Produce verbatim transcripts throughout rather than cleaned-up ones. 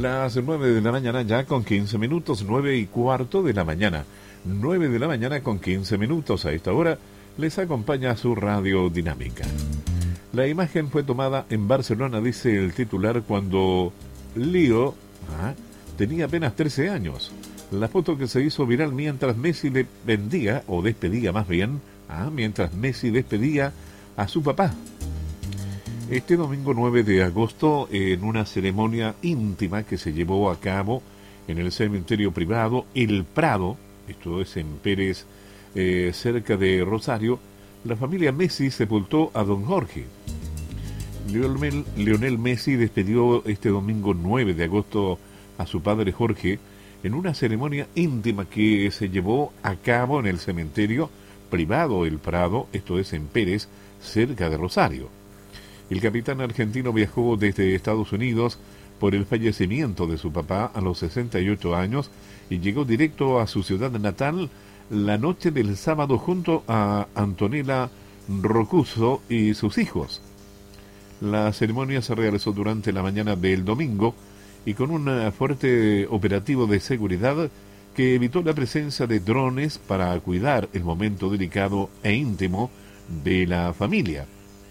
Las nueve de la mañana ya con quince minutos, nueve y cuarto de la mañana. Nueve de la mañana con quince minutos. A esta hora les acompaña su radio dinámica. La imagen fue tomada en Barcelona, dice el titular, cuando Leo ¿ah? tenía apenas trece años. La foto que se hizo viral mientras Messi le vendía, o despedía más bien, ¿ah? mientras Messi despedía a su papá. Este domingo nueve de agosto, en una ceremonia íntima que se llevó a cabo en el cementerio privado El Prado, esto es en Pérez, eh, cerca de Rosario, la familia Messi sepultó a don Jorge. Lionel, Lionel Messi despidió este domingo nueve de agosto a su padre Jorge en una ceremonia íntima que se llevó a cabo en el cementerio privado El Prado, esto es en Pérez, cerca de Rosario. El capitán argentino viajó desde Estados Unidos por el fallecimiento de su papá a los sesenta y ocho años y llegó directo a su ciudad natal la noche del sábado junto a Antonella Roccuzzo y sus hijos. La ceremonia se realizó durante la mañana del domingo y con un fuerte operativo de seguridad que evitó la presencia de drones para cuidar el momento delicado e íntimo de la familia.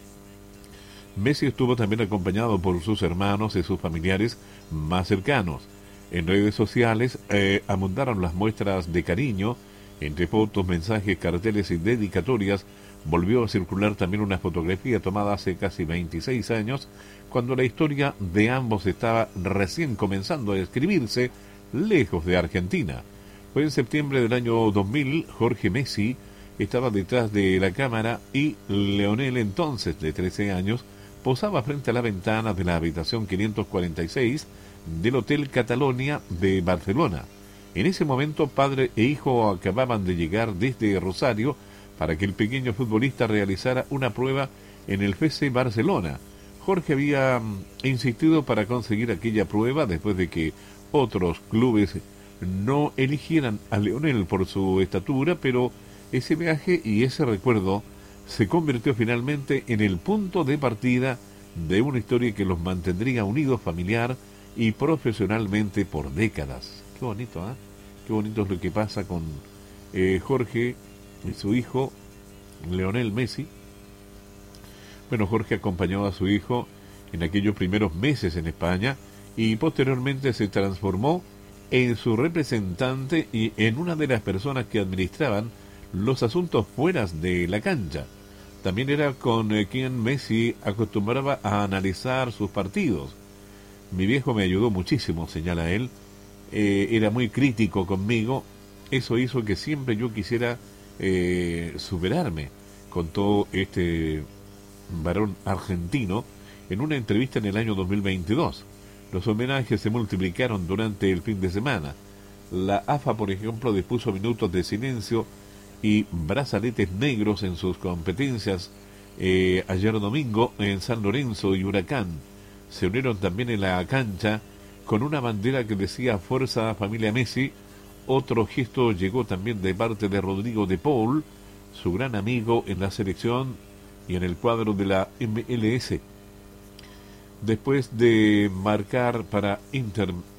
Messi estuvo también acompañado por sus hermanos y sus familiares más cercanos. En redes sociales eh, abundaron las muestras de cariño, entre fotos, mensajes, carteles y dedicatorias. Volvió a circular también una fotografía tomada hace casi veintiséis años, cuando la historia de ambos estaba recién comenzando a escribirse, lejos de Argentina. Fue en septiembre del año dos mil, Jorge Messi estaba detrás de la cámara y Lionel, entonces de trece años, posaba frente a la ventana de la habitación quinientos cuarenta y seis del Hotel Catalonia de Barcelona. En ese momento, padre e hijo acababan de llegar desde Rosario para que el pequeño futbolista realizara una prueba en el F C Barcelona. Jorge había insistido para conseguir aquella prueba después de que otros clubes no eligieran a Lionel por su estatura, pero ese viaje y ese recuerdo se convirtió finalmente en el punto de partida de una historia que los mantendría unidos familiar y profesionalmente por décadas. Qué bonito, ¿eh? Qué bonito es lo que pasa con eh, Jorge y su hijo, Lionel Messi. Bueno, Jorge acompañó a su hijo en aquellos primeros meses en España y posteriormente se transformó en su representante y en una de las personas que administraban los asuntos fuera de la cancha. También era con eh, quien Messi acostumbraba a analizar sus partidos. Mi viejo me ayudó muchísimo, señala él. Eh, era muy crítico conmigo. Eso hizo que siempre yo quisiera eh, superarme, contó este varón argentino en una entrevista en el año dos mil veintidós. Los homenajes se multiplicaron durante el fin de semana. La A F A, por ejemplo, dispuso minutos de silencio y brazaletes negros en sus competencias eh, ayer domingo en San Lorenzo y Huracán. Se unieron también en la cancha con una bandera que decía Fuerza Familia Messi. Otro gesto llegó también de parte de Rodrigo de Paul, su gran amigo en la selección y en el cuadro de la M L S. Después de marcar para Inter